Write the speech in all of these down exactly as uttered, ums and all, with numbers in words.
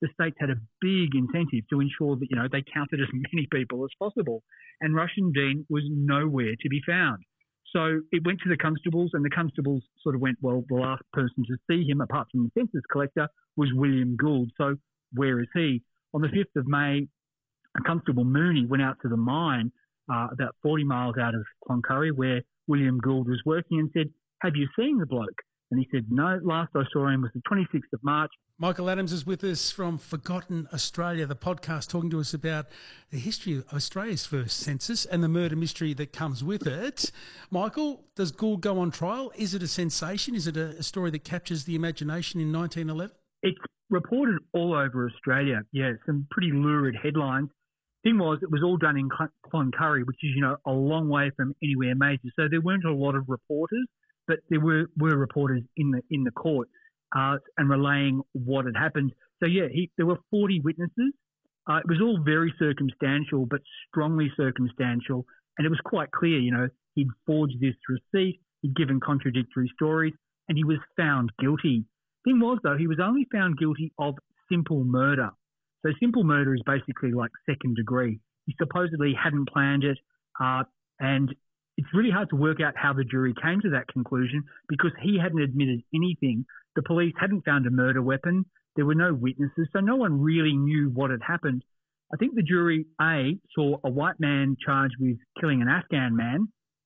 the states had a big incentive to ensure that, you know, they counted as many people as possible. And Rushden Dean was nowhere to be found. So it went to the constables, and the constables sort of went, well, the last person to see him, apart from the census collector, was William Gould. So where is he? On the fifth of May, Constable Mooney went out to the mine uh, about forty miles out of Cloncurry, where William Gould was working, and said, have you seen the bloke? And he said, no, last I saw him was the twenty-sixth of March. Michael Adams is with us from Forgotten Australia, the podcast, talking to us about the history of Australia's first census and the murder mystery that comes with it. Michael, does Gould go on trial? Is it a sensation? Is it a, a story that captures the imagination in nineteen eleven? It's reported all over Australia, yeah, some pretty lurid headlines. Thing was, it was all done in Cloncurry, which is, you know, a long way from anywhere major. So there weren't a lot of reporters, but there were, were reporters in the in the court uh, and relaying what had happened. So, yeah, he, there were forty witnesses. Uh, it was all very circumstantial, but strongly circumstantial. And it was quite clear, you know, he'd forged this receipt, he'd given contradictory stories, and he was found guilty. Thing was, though, he was only found guilty of simple murder. So simple murder is basically like second degree. He supposedly hadn't planned it, uh, and it's really hard to work out how the jury came to that conclusion because he hadn't admitted anything. The police hadn't found a murder weapon. There were no witnesses, so no one really knew what had happened. I think the jury, A, saw a white man charged with killing an Afghan man.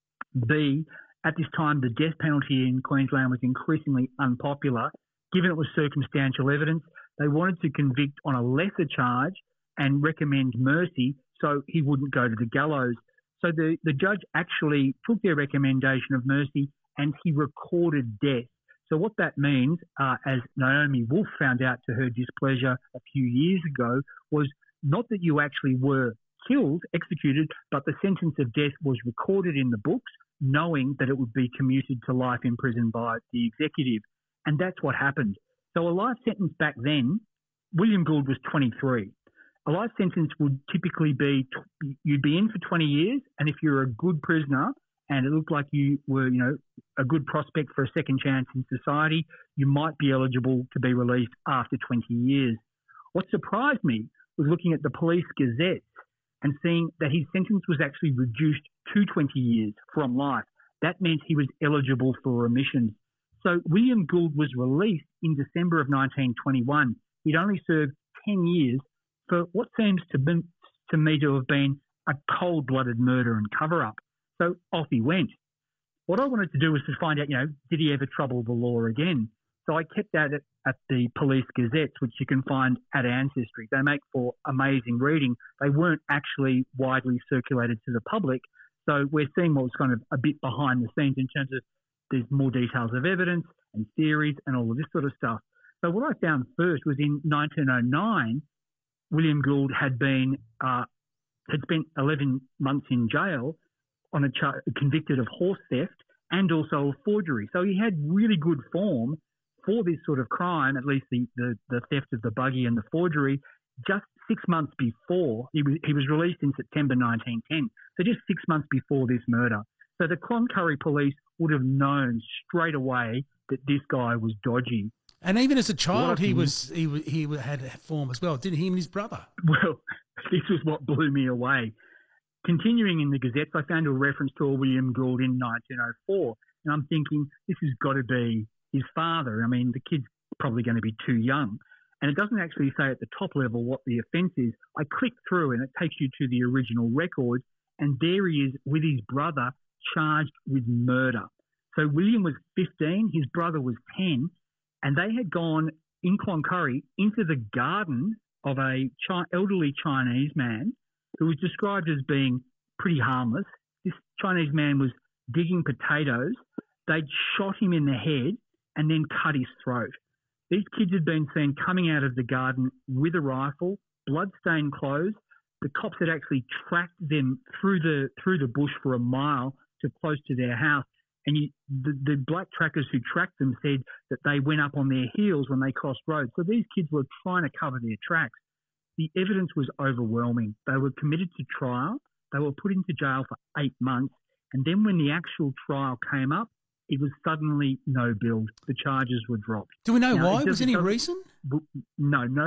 B, at this time, the death penalty in Queensland was increasingly unpopular. Given it was circumstantial evidence, they wanted to convict on a lesser charge and recommend mercy so he wouldn't go to the gallows. So the, the judge actually took their recommendation of mercy and he recorded death. So what that means, uh, as Naomi Wolf found out to her displeasure a few years ago, was not that you actually were killed, executed, but the sentence of death was recorded in the books, knowing that it would be commuted to life in prison by the executive. And that's what happened. So a life sentence back then, William Gould was twenty-three. A life sentence would typically be, you'd be in for twenty years, and if you're a good prisoner and it looked like you were, you know, a good prospect for a second chance in society, you might be eligible to be released after twenty years. What surprised me was looking at the police gazettes and seeing that his sentence was actually reduced to twenty years from life. That meant he was eligible for remission. So William Gould was released in December of nineteen twenty-one. He'd only served ten years for what seems to, be, to me to have been a cold-blooded murder and cover-up. So off he went. What I wanted to do was to find out, you know, did he ever trouble the law again? So I kept that at, at the police gazettes, which you can find at Ancestry. They make for amazing reading. They weren't actually widely circulated to the public. So we're seeing what was kind of a bit behind the scenes in terms of there's more details of evidence and theories and all of this sort of stuff. So what I found first was in nineteen oh nine, William Gould had been uh, had spent eleven months in jail on a char- convicted of horse theft and also of forgery. So he had really good form for this sort of crime, at least the, the, the theft of the buggy and the forgery, just six months before. He was, he was released in September nineteen ten, so just six months before this murder. So the Cloncurry police would have known straight away that this guy was dodgy. And even as a child, he was he he had form as well, didn't he? And his brother. Well, this was what blew me away. Continuing in the gazettes, I found a reference to a William Gould in nineteen oh four, and I'm thinking this has got to be his father. I mean, the kid's probably going to be too young, and it doesn't actually say at the top level what the offence is. I clicked through, and it takes you to the original record, and there he is with his brother, charged with murder. So William was fifteen, his brother was ten, and they had gone in Cloncurry into the garden of a chi- elderly Chinese man who was described as being pretty harmless. This Chinese man was digging potatoes. They'd shot him in the head and then cut his throat. These kids had been seen coming out of the garden with a rifle, blood-stained clothes. The cops had actually tracked them through the through the bush for a mile to close to their house. And you, the, the black trackers who tracked them said that they went up on their heels when they crossed roads. So these kids were trying to cover their tracks. The evidence was overwhelming. They were committed to trial. They were put into jail for eight months. And then when the actual trial came up, it was suddenly no billed. The charges were dropped. Do we know now, why? Was any reason? No, no